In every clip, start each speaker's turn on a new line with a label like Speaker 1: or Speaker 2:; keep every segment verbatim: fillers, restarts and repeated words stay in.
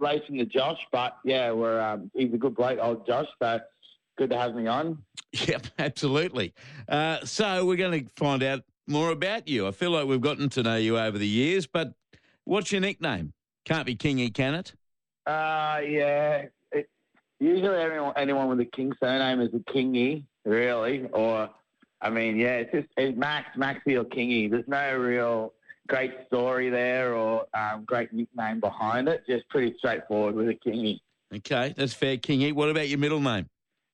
Speaker 1: racing to Josh, but yeah, we're um, he's a good bloke, old Josh. So good to have me on.
Speaker 2: Yep, absolutely. Uh, so we're going to find out more about you. I feel like we've gotten to know you over the years, but what's your nickname? Can't be Kingy, can it?
Speaker 1: Uh, yeah. It, usually anyone, anyone with a King surname is a Kingy, really. Or, I mean, yeah, it's just it's Max, Maxie or Kingy. There's no real great story there or um, great nickname behind it. Just pretty straightforward with a Kingy.
Speaker 2: Okay, that's fair, Kingy. What about your middle name?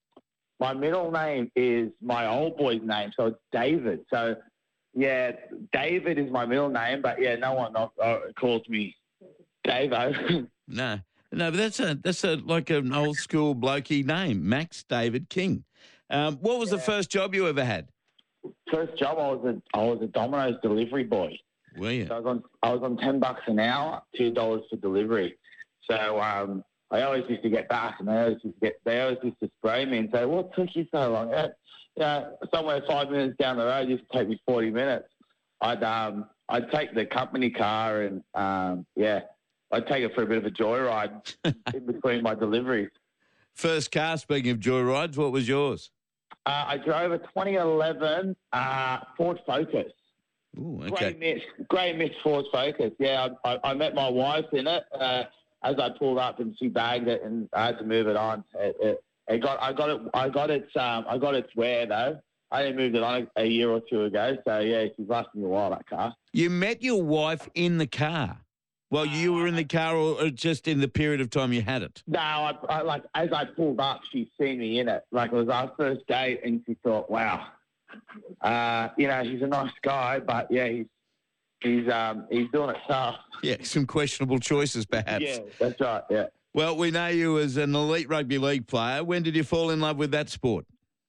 Speaker 1: My middle name is my old boy's name, so it's David. So, yeah, David is my middle name, but, yeah, no one else, uh, calls me Davo.
Speaker 2: No, no, but that's a that's a like an old school blokey name, Max David King. Um, what was
Speaker 1: Yeah.
Speaker 2: the first job you ever had?
Speaker 1: First job, I was a I was a Domino's delivery boy.
Speaker 2: Were you?
Speaker 1: So I was on I was on ten bucks an hour, two dollars for delivery. So um, I always used to get back, and they always used to get they always used to spray me and say, "What took you so long?" Yeah, yeah, somewhere five minutes down the road used to take me forty minutes. I'd um I'd take the company car and um yeah. I'd take it for a bit of a joyride in between my deliveries.
Speaker 2: First car, speaking of joyrides, what was yours?
Speaker 1: Uh, I drove a twenty eleven uh, Ford Focus.
Speaker 2: Ooh, okay.
Speaker 1: Grey mist, grey mist Ford Focus. Yeah, I, I, I met my wife in it uh, as I pulled up, and she bagged it, and I had to move it on. It, it, it got, I got it, I got its, um, I got its wear though. I only moved it on a, a year or two ago, so yeah, she's lasted me a while, that car.
Speaker 2: You met your wife in the car. Well, you were in the car, or, or just in the period of time you had it?
Speaker 1: No, I, I, like as I pulled up, she'd seen me in it. Like it was our first date, and she thought, "Wow, uh, you know, he's a nice guy, but yeah, he's he's um he's doing it tough."
Speaker 2: Yeah, some questionable choices, perhaps.
Speaker 1: Yeah, that's right. Yeah.
Speaker 2: Well, we know you as an elite rugby league player. When did you fall in love with that sport?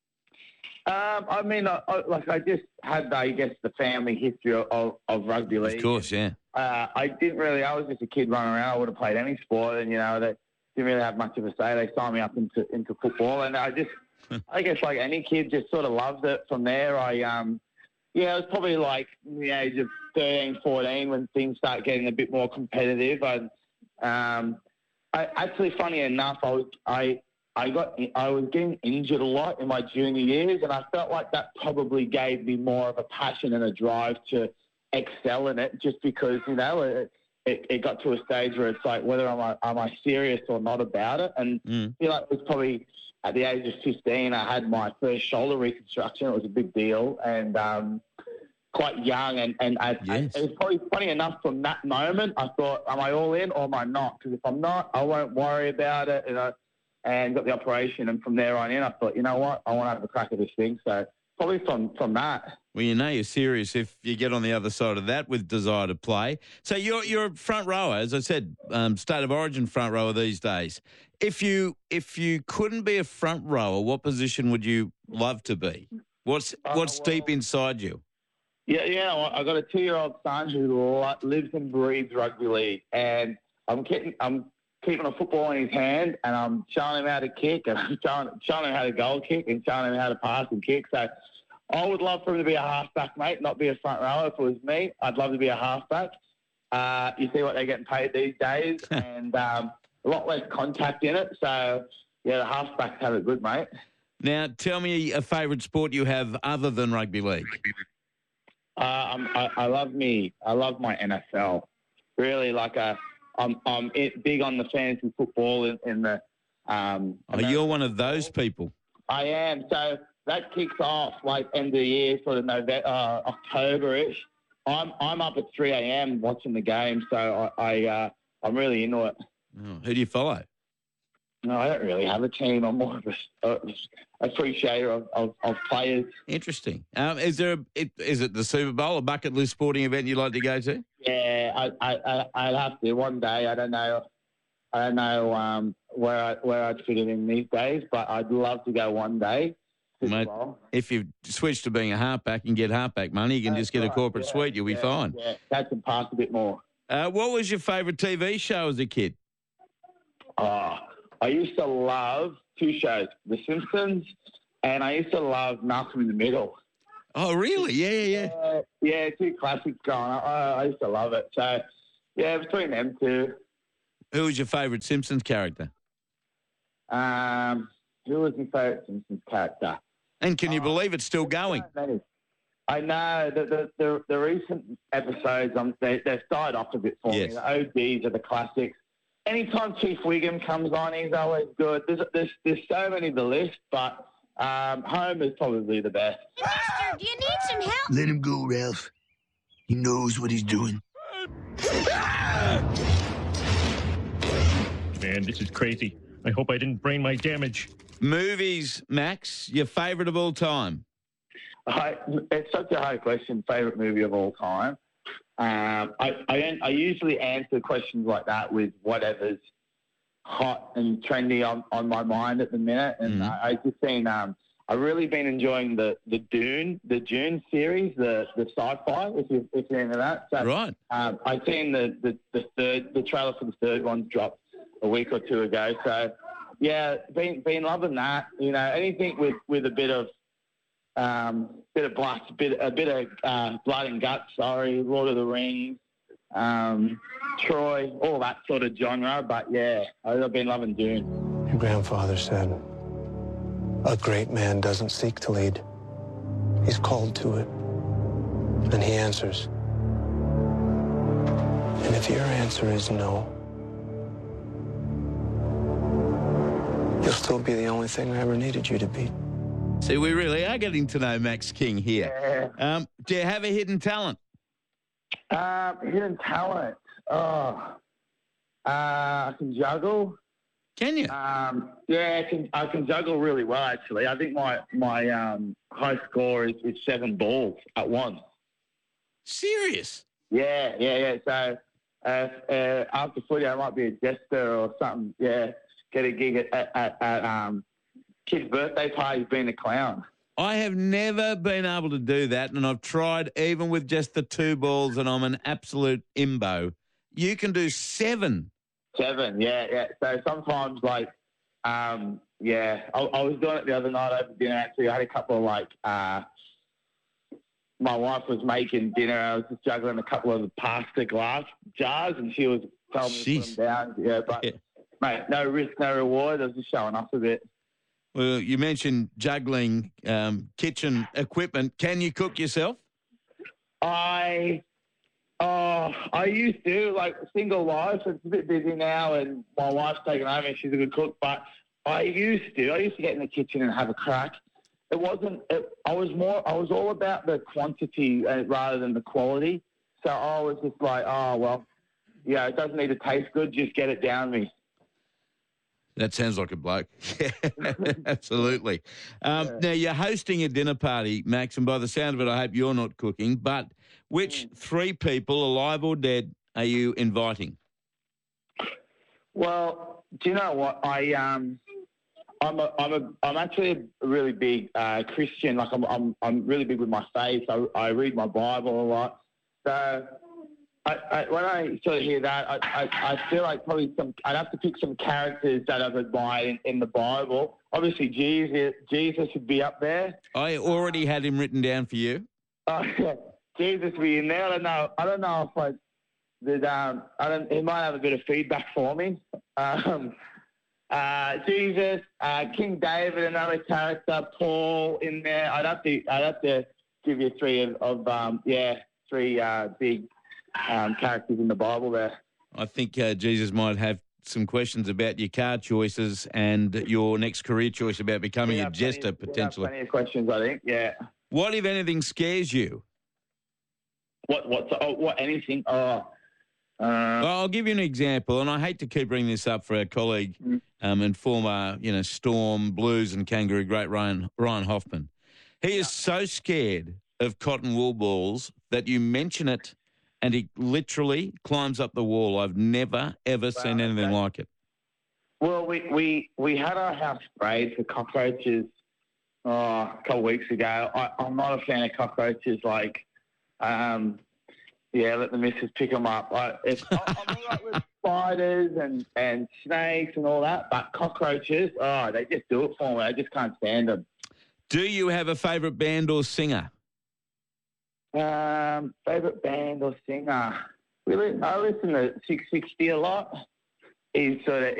Speaker 1: Um, I mean, I, I, like I just had, I guess, the family history of, of rugby league.
Speaker 2: Of course, yeah.
Speaker 1: Uh, I didn't really. I was just a kid running around. I would have played any sport, and you know, they didn't really have much of a say. They signed me up into into football, and I just, I guess, like any kid, just sort of loved it. From there, I um, yeah, it was probably like the age of thirteen, fourteen when things start getting a bit more competitive. And um, I actually, funny enough, I was I. I got I was getting injured a lot in my junior years, and I felt like that probably gave me more of a passion and a drive to excel in it. Just because you know it, it, it got to a stage where it's like whether am I am I serious or not about it, and
Speaker 2: Mm.
Speaker 1: you know it was probably at the age of fifteen I had my first shoulder reconstruction. It was a big deal, and um, quite young, and and I,
Speaker 2: Yes.
Speaker 1: I, it was probably funny enough from that moment I thought, am I all in or am I not? Because if I'm not, I won't worry about it, you know. And got the operation, and from there on in, I thought, you know what, I want to have a crack at this thing. So probably from, from that.
Speaker 2: Well, you know you're serious if you get on the other side of that with desire to play. So you're you're a front rower, as I said, um, state of origin front rower these days. If you if you couldn't be a front rower, what position would you love to be? What's
Speaker 1: Uh,
Speaker 2: what's
Speaker 1: well-
Speaker 2: deep inside you?
Speaker 1: Yeah, yeah. well, I got a two-year-old son who lo- lives and breathes rugby league, and I'm keeping I'm keeping a football in his hand, and I'm showing him how to kick, and I'm showing, showing him how to goal kick, and showing him how to pass and kick. So I would love for him to be a halfback, mate, not be a front rower. If it was me, I'd love to be a halfback. Uh, you see what they're getting paid these days, and um, a lot less contact in it. So yeah, the halfbacks have it good, mate.
Speaker 2: Now, tell me a favourite sport you have other than rugby league.
Speaker 1: Uh, I'm, I, I love me. I love my N F L. Really, like a, I'm I'm it, big on the fantasy football in, in the. Um,
Speaker 2: Oh, you're one of those people.
Speaker 1: I am. So that kicks off like end of the year, sort of November, uh, October-ish. I'm I'm up at three a.m. watching the game, so I, I uh, I'm really into it.
Speaker 2: Oh, who do you follow?
Speaker 1: No, I don't really have a team. I'm more of a, a appreciator of, of, of players.
Speaker 2: Interesting. Um, is there a, it, is it the Super Bowl, a bucket list sporting event you'd like to go to?
Speaker 1: Yeah, I I I I'd have to one day. I don't know. I don't know um, where I, where I'd fit it in these days, but I'd love to go one day. Super
Speaker 2: Mate,
Speaker 1: Bowl.
Speaker 2: if you switch to being a halfback and get halfback money, you can
Speaker 1: That's
Speaker 2: just get a
Speaker 1: right,
Speaker 2: corporate
Speaker 1: yeah,
Speaker 2: suite. You'll be
Speaker 1: yeah,
Speaker 2: fine.
Speaker 1: Yeah, that can pass a bit more.
Speaker 2: Uh, what was your favourite T V show as a kid?
Speaker 1: Oh, I used to love two shows, The Simpsons, and I used to love Malcolm in the Middle.
Speaker 2: Oh, really? Yeah, yeah, yeah.
Speaker 1: Uh, yeah, two classics going on. I, I used to love it. So, yeah, between them two.
Speaker 2: Who was your favourite Simpsons character?
Speaker 1: Um, who was my favourite Simpsons character?
Speaker 2: And can you
Speaker 1: Oh,
Speaker 2: believe it's still
Speaker 1: there's so
Speaker 2: going?
Speaker 1: many. I know the the, the, the recent episodes. Um, they they've started off a bit for
Speaker 2: Yes.
Speaker 1: me. The O Gs are the classics. Anytime Chief Wiggum comes on, he's always good. There's there's, there's so many to list, but um, Homer's probably the best.
Speaker 3: Mister, do you need some help?
Speaker 4: Let him go, Ralph. He knows what he's doing.
Speaker 5: Man, this is crazy. I hope I didn't brain my damage.
Speaker 2: Movies, Max, your favourite of all time?
Speaker 1: I, it's such a hard question. Favorite movie of all time. Um, I, I I usually answer questions like that with whatever's hot and trendy on, on my mind at the minute, and
Speaker 2: Mhm.
Speaker 1: I, I just seen um I've really been enjoying the, the Dune the Dune series, the the sci-fi. If you if you're into that, so,
Speaker 2: Right.
Speaker 1: Um, I seen the, the the third the trailer for the third one dropped a week or two ago. So yeah, been been loving that. You know, anything with, with a bit of um, bit of blood, bit a bit of uh, blood and guts. Sorry, Lord of the Rings, um, Troy, all that sort of genre. But yeah, I've been loving Dune.
Speaker 6: Your grandfather said, a great man doesn't seek to lead. He's called to it. And he answers. And if your answer is no, you'll still be the only thing I ever needed you to be.
Speaker 2: See, we really are getting to know Max King here.
Speaker 1: Yeah.
Speaker 2: Um, do you have a hidden talent?
Speaker 1: Um, hidden talent. Oh, uh, I can juggle.
Speaker 2: Can you?
Speaker 1: Um, yeah, I can, I can juggle really well, actually. I think my, my um, high score is, is seven balls at once.
Speaker 2: Serious?
Speaker 1: Yeah, yeah, yeah. So uh, uh, after footy, I might be a jester or something. Yeah, get a gig at, at, at, at um, kids' birthday parties being a clown.
Speaker 2: I have never been able to do that, and I've tried even with just the two balls, and I'm an absolute imbo. You can do seven.
Speaker 1: Seven, yeah, yeah. So sometimes, like, um, yeah, I, I was doing it the other night over dinner, actually. I had a couple of, like, uh, my wife was making dinner. I was just juggling a couple of the pasta glass jars, and she was telling me to
Speaker 2: Jeez.
Speaker 1: put them down. Yeah, but,
Speaker 2: Yeah.
Speaker 1: mate, no risk, no reward. I was just showing off a bit.
Speaker 2: Well, you mentioned juggling um, kitchen equipment. Can you cook yourself?
Speaker 1: I, oh, I used to, like, single life. It's a bit busy now, and my wife's taken over, and she's a good cook. But I used to. I used to get in the kitchen and have a crack. It wasn't. It, I was more. I was all about the quantity uh, rather than the quality. So I was just like, oh well, yeah, it doesn't need to taste good. Just get it down me.
Speaker 2: That sounds like a bloke. Yeah, absolutely. Um,
Speaker 1: Yeah.
Speaker 2: Now, you're hosting a dinner party, Max, and by the sound of it, I hope you're not cooking, but which three people, alive or dead, are you inviting?
Speaker 1: Well, do you know what? I um, I'm a, I'm a, I'm actually a really big uh, Christian. Like I'm, I'm, I'm really big with my faith. I, I read my Bible a lot. So I, I, when I sort of hear that, I, I, I feel like probably some. I'd have to pick some characters that I've admired in, in the Bible. Obviously, Jesus, Jesus would be up there.
Speaker 2: I already had him written down for you.
Speaker 1: Uh, Jesus would be in there. I don't know. I don't know if I did. Um, I don't. He might have a bit of feedback for me. Um, uh, Jesus, uh, King David, another character, Paul in there. I'd have to. I'd have to give you three of, of um, yeah, three uh, big um, characters in the Bible there.
Speaker 2: I think uh, Jesus might have some questions about your car choices and your next career choice about becoming
Speaker 1: We
Speaker 2: a
Speaker 1: have plenty
Speaker 2: jester,
Speaker 1: of- we have
Speaker 2: potentially.
Speaker 1: Plenty of questions, I think. Yeah.
Speaker 2: What, if anything, scares you?
Speaker 1: What? What? Oh, what? Anything? Oh. Uh,
Speaker 2: Well, I'll give you an example, and I hate to keep bringing this up for our colleague
Speaker 1: Mm.
Speaker 2: um, and former, you know, Storm, Blues and Kangaroo great Ryan, Ryan Hoffman. He is so scared of cotton wool balls that you mention it and he literally climbs up the wall. I've never, ever seen anything
Speaker 1: okay.
Speaker 2: like it.
Speaker 1: Well, we, we, we had our house sprayed for cockroaches oh, a couple of weeks ago. I, I'm not a fan of cockroaches. Like, um, yeah, let the missus pick them up. I, it's, I'm all right with spiders and, and snakes and all that, but cockroaches, oh, they just do it for me. I just can't stand them.
Speaker 2: Do you have a favourite band or singer?
Speaker 1: Um, favorite band or singer? Really, I listen to six sixty a lot. he's sort of